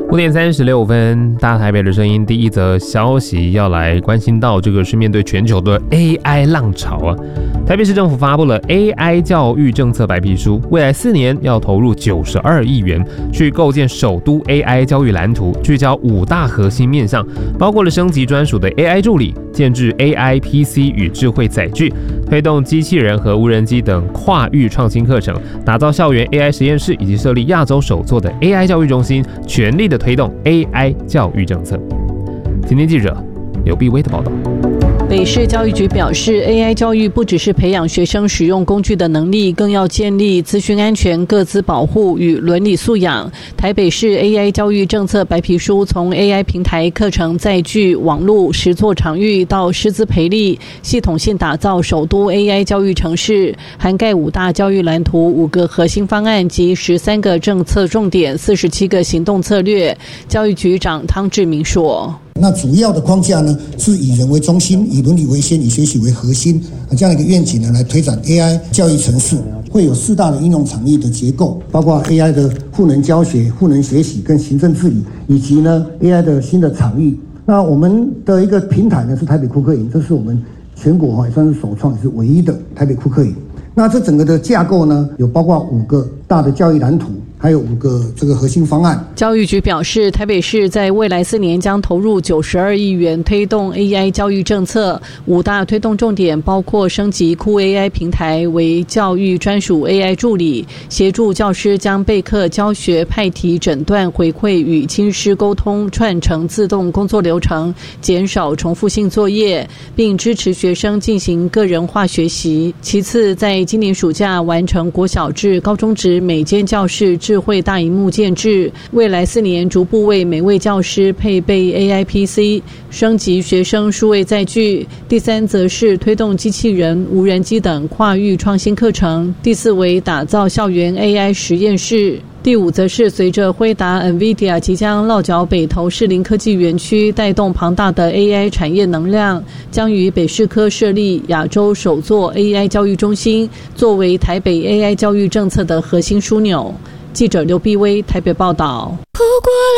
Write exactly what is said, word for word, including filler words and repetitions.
五点三十六分，大台北的声音第一则消息要来关心到，这个是面对全球的 A I 浪潮啊。台北市政府发布了 A I 教育政策白皮书，未来四年要投入九十二亿元，去构建首都 A I 教育蓝图，聚焦五大核心面向，包括了升级专属的 A I 助理，建制 A I P C 与智慧载具，推动机器人和无人机等跨域创新课程，打造校园 A I 实验室，以及设立亚洲首座的 A I 教育中心，全力的推动 A I 教育政策。今天记者刘碧威的报道。 北市教育局表示 ，A I 教育不只是培养学生使用工具的能力，更要建立资讯安全、个资保护与伦理素养。台北市 A I 教育政策白皮书从 A I 平台、课程载具、网络、实作场域到师资培力，系统性打造首都 A I 教育城市，涵盖五大教育蓝图、五个核心方案及十三个政策重点、四十七个行动策略。教育局长汤志明说。 那主要的框架呢，是以人为中心，以伦理为先，以学习为核心，这样一个愿景呢，来推展 A I 教育城市。会有四大的应用场域的结构，包括 A I 的赋能教学、赋能学习跟行政治理，以及呢 A I 的新的场域。那我们的一个平台呢是台北库克营，这是我们全国也算是首创，也是唯一的台北库克营。那这整个的架构呢，有包括五个大的教育蓝图，还有五个这个核心方案。 教育局表示，台北市在未来四年将投入九十二亿元推动 A I 教育政策，五大推动重点包括升级酷 A I 平台为教育专属 A I 助理，协助教师将备课、教学、派题、诊断、回馈与亲师沟通串成自动工作流程，减少重复性作业，并支持学生进行个人化学习。其次，在今年暑假完成国小至高中职每间教室智慧大萤幕建制，未来四年逐步为每位教师配备 A I P C， 升级学生数位载具。第三则是推动机器人、无人机等跨域创新课程。第四为打造校园 A I 实验室。第五则是随着辉达、NVIDIA 即将落脚北投士林科技园区，带动庞大的 A I 产业能量，将于北市科设立亚洲首座 A I 教育中心，作为台北 A I 教育政策的核心枢纽。记者刘碧威台北报道。